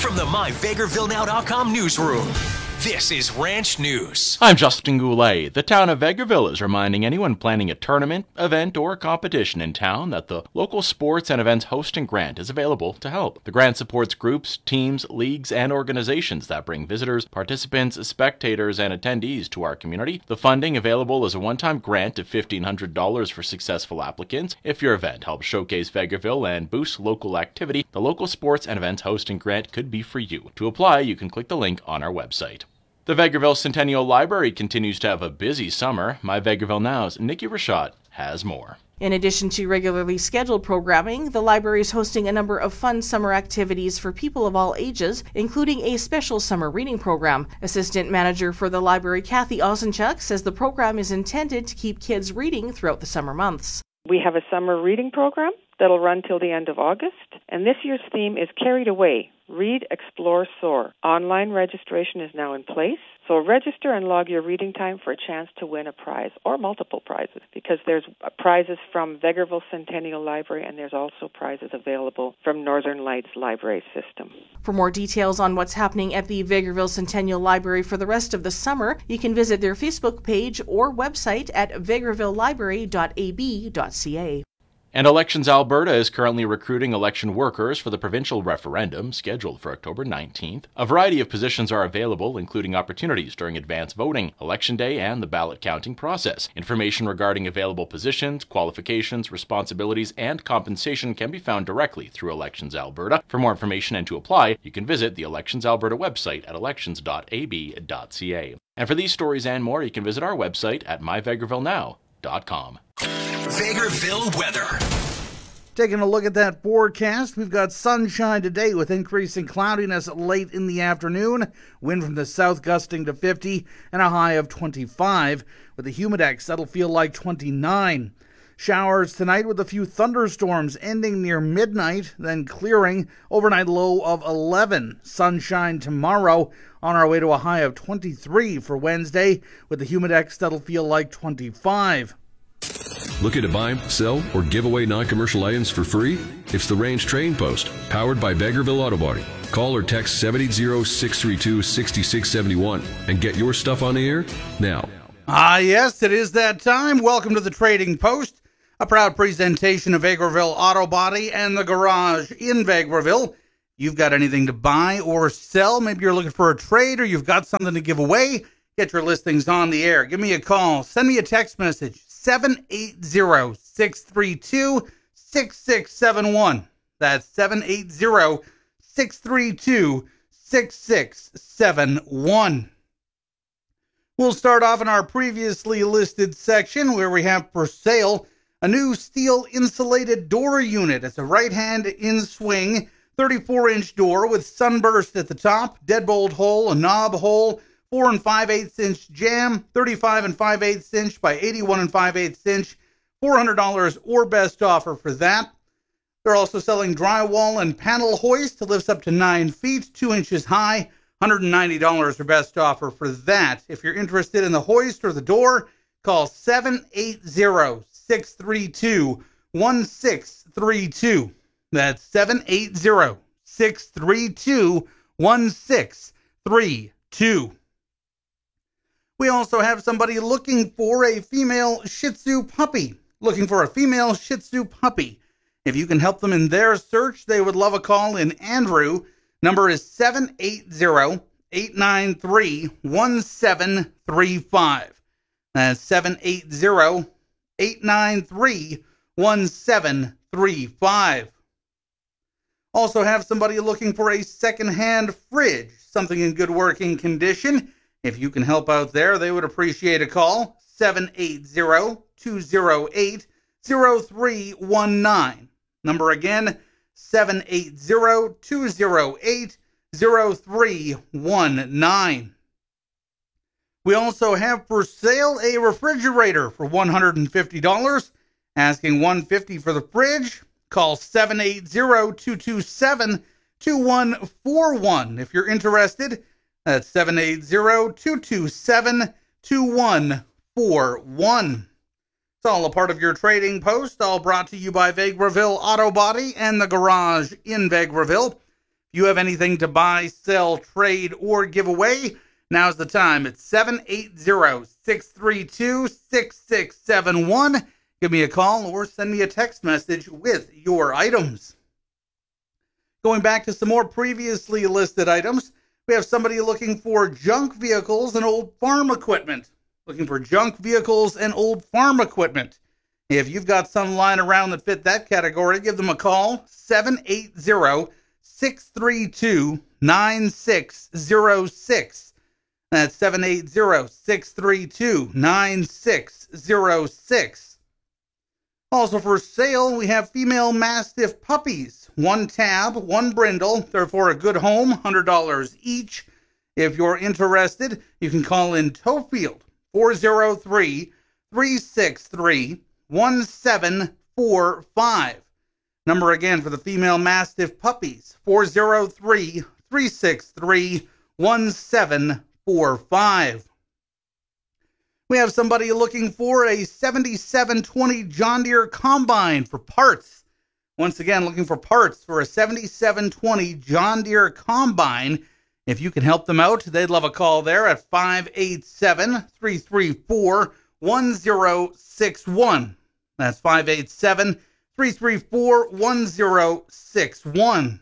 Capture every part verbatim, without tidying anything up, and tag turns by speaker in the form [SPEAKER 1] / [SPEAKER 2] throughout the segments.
[SPEAKER 1] from the my vegreville now dot com newsroom, this is Ranch News.
[SPEAKER 2] I'm Justin Goulet. The town of Vegreville is reminding anyone planning a tournament, event, or competition in town that the local sports and events hosting grant is available to help. The grant supports groups, teams, leagues, and organizations that bring visitors, participants, spectators, and attendees to our community. The funding available is a one-time grant of fifteen hundred dollars for successful applicants. If your event helps showcase Vegreville and boost local activity, the local sports and events hosting grant could be for you. To apply, you can click the link on our website. The Vegreville Centennial Library continues to have a busy summer. My Vegreville Now's Nikki Rashad has more.
[SPEAKER 3] In addition to regularly scheduled programming, the library is hosting a number of fun summer activities for people of all ages, including a special summer reading program. Assistant manager for the library, Kathy Osenchuk, says the program is intended to keep kids reading throughout the summer months.
[SPEAKER 4] We have a summer reading program that'll run till the end of August, and this year's theme is Carried Away, Read, Explore, Soar. Online registration is now in place, so register and log your reading time for a chance to win a prize or multiple prizes, because there's prizes from Vegreville Centennial Library and there's also prizes available from Northern Lights Library System.
[SPEAKER 3] For more details on what's happening at the Vegreville Centennial Library for the rest of the summer, you can visit their Facebook page or website at vegreville library dot a b dot c a.
[SPEAKER 2] And Elections Alberta is currently recruiting election workers for the provincial referendum scheduled for October nineteenth. A variety of positions are available, including opportunities during advance voting, election day, and the ballot counting process. Information regarding available positions, qualifications, responsibilities, and compensation can be found directly through Elections Alberta. For more information and to apply, you can visit the Elections Alberta website at elections dot a b dot c a. And for these stories and more, you can visit our website at my vegreville now dot com.
[SPEAKER 1] Vegreville weather.
[SPEAKER 5] Taking a look at that forecast, we've got sunshine today with increasing cloudiness late in the afternoon, wind from the south gusting to fifty, and a high of twenty-five. With the humidex, that'll feel like twenty-nine. Showers tonight with a few thunderstorms ending near midnight, then clearing. Overnight low of eleven. Sunshine tomorrow, on our way to a high of twenty-three for Wednesday. With the humidex, that'll feel like twenty-five.
[SPEAKER 6] Looking to buy, sell, or give away non-commercial items for free? It's the Range Trading Post, powered by Vegreville Auto Body. Call or text seven eight zero, six three two, six six seven one and get your stuff on the air now.
[SPEAKER 5] Ah, yes, it is that time. Welcome to the Trading Post, a proud presentation of Vegreville Auto Body and the Garage in Vegreville. You've got anything to buy or sell, maybe you're looking for a trade or you've got something to give away, get your listings on the air. Give me a call. Send me a text message. seven eight zero, six three two, six six seven one. That's seven eight zero, six three two, six six seven one. We'll start off in our previously listed section where we have for sale a new steel insulated door unit. It's a right-hand in-swing thirty-four inch door with sunburst at the top, deadbolt hole, a knob hole, four and five eighths inch jam, thirty-five and five eighths inch by eighty-one and five eighths inch, four hundred dollars or best offer for that. They're also selling drywall and panel hoist that lifts up to nine feet, two inches high, one hundred ninety dollars or best offer for that. If you're interested in the hoist or the door, call seven eight zero, six three two, one six three two. That's seven eight zero, six three two, one six three two. We also have somebody looking for a female Shih Tzu puppy. Looking for a female Shih Tzu puppy. If you can help them in their search, they would love a call in Andrew. Number is seven eight zero, eight nine three, one seven three five. That's seven eight zero, eight nine three, one seven three five. Also have somebody looking for a second-hand fridge, something in good working condition. If you can help out there, they would appreciate a call. seven eight zero, two zero eight, zero three one nine. Number again, seven eight zero, two zero eight, zero three one nine. We also have for sale a refrigerator for one hundred fifty dollars. Asking one hundred fifty dollars for the fridge. Call seven eight zero, two two seven, two one four one if you're interested. That's seven eight zero, two two seven, two one four one. It's all a part of your trading post, all brought to you by Vegreville Auto Body and the Garage in Vegreville. If you have anything to buy, sell, trade, or give away, now's the time. It's seven eight zero, six three two, six six seven one. Give me a call or send me a text message with your items. Going back to some more previously listed items, we have somebody looking for junk vehicles and old farm equipment. Looking for junk vehicles and old farm equipment. If you've got some lying around that fit that category, give them a call, seven eight zero, six three two, nine six zero six. That's seven eight zero, six three two, nine six zero six. Also for sale, we have female Mastiff puppies. One tab, one brindle. They're for a good home, one hundred dollars each. If you're interested, you can call in Towfield, four oh three, three six three, one seven four five. Number again for the female Mastiff puppies, four oh three, three six three, one seven four five. We have somebody looking for a seventy-seven twenty John Deere Combine for parts. Once again, looking for parts for a seventy-seven twenty John Deere Combine. If you can help them out, they'd love a call there at five eight seven, three three four, one zero six one. That's five eight seven, three three four, one zero six one.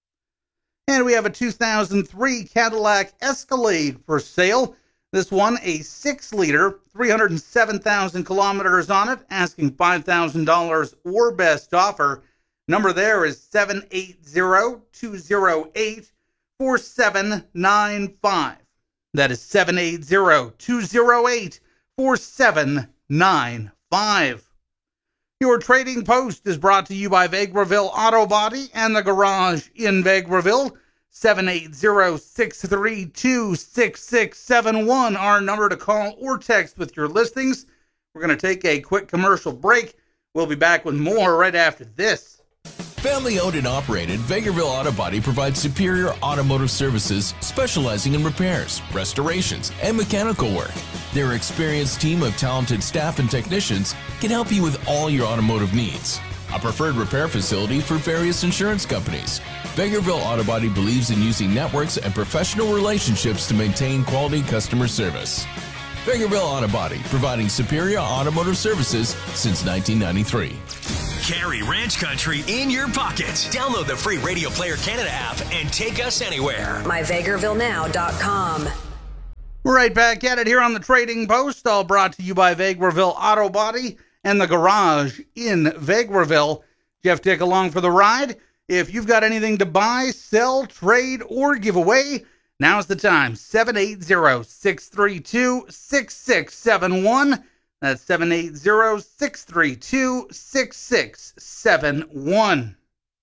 [SPEAKER 5] And we have a two thousand three Cadillac Escalade for sale. This one, a six liter, three hundred seven thousand kilometers on it, asking five thousand dollars or best offer. Number there is seven eight zero, two zero eight, four seven nine five. That is seven eight zero, two zero eight, four seven nine five. Your Trading Post is brought to you by Vegreville Auto Body and the Garage in Vegreville. seven eight zero, six three two, six six seven one, our number to call or text with your listings. We're going to take a quick commercial break. We'll be back with more right after this.
[SPEAKER 7] Family owned and operated, Vegreville Auto Body provides superior automotive services specializing in repairs, restorations, and mechanical work. Their experienced team of talented staff and technicians can help you with all your automotive needs. A preferred repair facility for various insurance companies. Vegreville Auto Body believes in using networks and professional relationships to maintain quality customer service. Vegreville Auto Body, providing superior automotive services since nineteen ninety-three.
[SPEAKER 1] Carry Ranch Country in your pocket. Download the free Radio Player Canada app and take us anywhere.
[SPEAKER 8] my vegreville now dot com.
[SPEAKER 5] We're right back at it here on the Trading Post, all brought to you by Vegreville Auto Body and the Garage in Vegreville. Jeff Dick along for the ride. If you've got anything to buy, sell, trade, or give away, now's the time. seven eight zero, six three two, six six seven one. That's seven eight zero, six three two, six six seven one.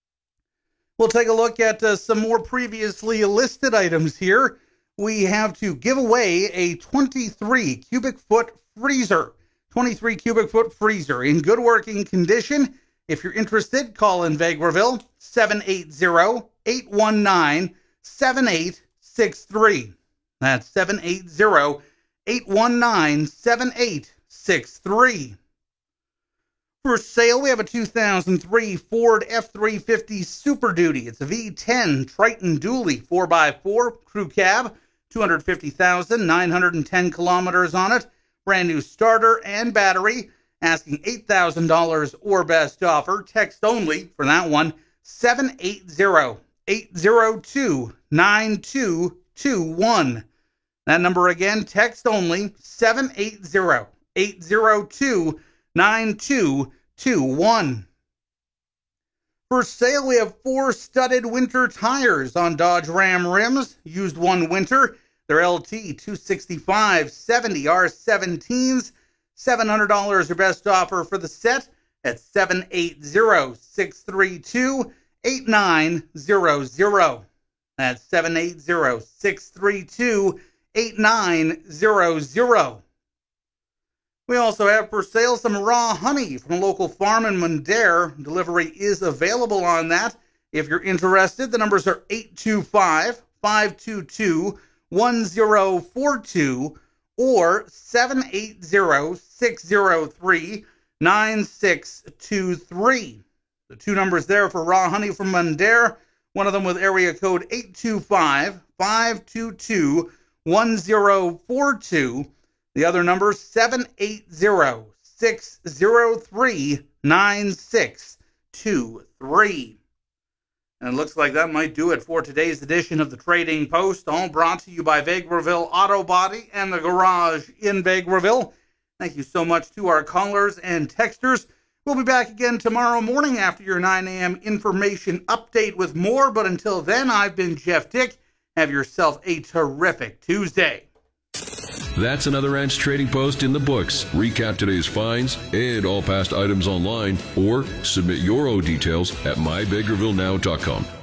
[SPEAKER 5] We'll take a look at uh, some more previously listed items here. We have to give away a twenty-three cubic foot freezer. twenty-three cubic foot freezer in good working condition. If you're interested, call in Vegreville, seven eight zero, eight one nine, seven eight six three. That's seven eight zero, eight one nine, seven eight six three. For sale, we have a two thousand three Ford F three fifty Super Duty. It's a V ten Triton Dually four by four crew cab, two hundred fifty thousand nine hundred ten kilometers on it. Brand new starter and battery, asking eight thousand dollars or best offer. Text only for that one, seven eight zero, eight zero two, nine two two one. That number again, text only, seven eight zero, eight zero two, nine two two one. For sale, we have four studded winter tires on Dodge Ram rims. Used one winter. They're L T two sixty-five seventy R seventeens. seven hundred dollars or best offer for the set at seven eight zero, six three two, eight nine zero zero. That's seven eight zero, six three two, eight nine zero zero. We also have for sale some raw honey from a local farm in Mundare. Delivery is available on that. If you're interested, the numbers are eight two five, five two two, one zero four two or seven eight zero, six zero three, nine six two three. The two numbers there for raw honey from Mundare. One of them with area code eight two five, five two two, one zero four two. The other number, seven eight zero, six zero three, nine six two three. And it looks like that might do it for today's edition of the Trading Post, all brought to you by Vegreville Auto Body and the Garage in Vegreville. Thank you so much to our callers and texters. We'll be back again tomorrow morning after your nine a.m. information update with more. But until then, I've been Jeff Dick. Have yourself a terrific Tuesday.
[SPEAKER 6] That's another Ranch Trading Post in the books. Recap today's finds and all past items online, or submit your own details at my vegreville now dot com.